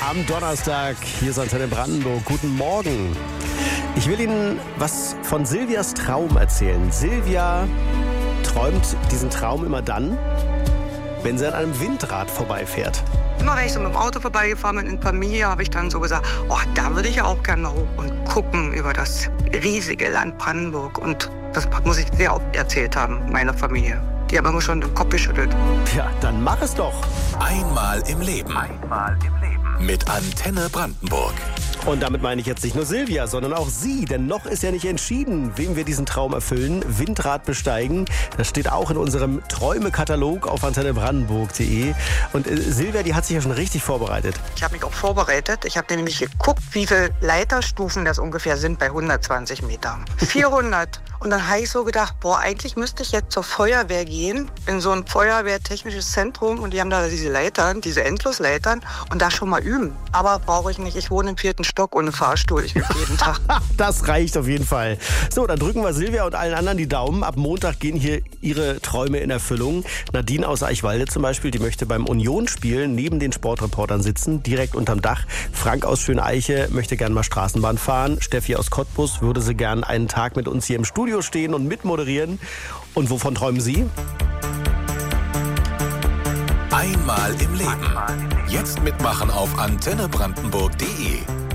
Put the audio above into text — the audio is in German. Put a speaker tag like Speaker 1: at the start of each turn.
Speaker 1: am Donnerstag. Hier ist Antenne Brandenburg. Guten Morgen. Ich will Ihnen was von Silvias Traum erzählen. Silvia träumt diesen Traum immer dann, wenn sie an einem Windrad vorbeifährt.
Speaker 2: Immer wenn ich so mit dem Auto vorbeigefahren bin in Familie, habe ich dann so gesagt, oh, da würde ich ja auch gerne hoch und gucken über das riesige Land Brandenburg. Und das muss ich sehr oft erzählt haben, meiner Familie. Die haben immer schon den Kopf geschüttelt.
Speaker 1: Ja, dann mach es doch.
Speaker 3: Einmal im Leben. Mit Antenne Brandenburg.
Speaker 1: Und damit meine ich jetzt nicht nur Silvia, sondern auch Sie. Denn noch ist ja nicht entschieden, wem wir diesen Traum erfüllen. Windrad besteigen. Das steht auch in unserem Träumekatalog auf antennebrandenburg.de. Und Silvia, die hat sich ja schon richtig vorbereitet.
Speaker 2: Ich habe mich auch vorbereitet. Ich habe nämlich geguckt, wie viele Leiterstufen das ungefähr sind bei 120 Metern. 400. Und dann habe ich so gedacht, boah, eigentlich müsste ich jetzt zur Feuerwehr gehen, in so ein feuerwehrtechnisches Zentrum. Und die haben da diese Leitern, diese Endlosleitern und da schon mal üben. Aber brauche ich nicht. Ich wohne im 4. Stock ohne Fahrstuhl. Ich übe jeden Tag.
Speaker 1: Das reicht auf jeden Fall. So, dann drücken wir Silvia und allen anderen die Daumen. Ab Montag gehen hier ihre Träume in Erfüllung. Nadine aus Eichwalde zum Beispiel, die möchte beim Union-Spiel neben den Sportreportern sitzen, direkt unterm Dach. Frank aus Schöneiche möchte gern mal Straßenbahn fahren. Steffi aus Cottbus würde sie gern einen Tag mit uns hier im Studio stehen und mitmoderieren. Und wovon träumen Sie?
Speaker 3: Einmal im Leben. Jetzt mitmachen auf antennebrandenburg.de.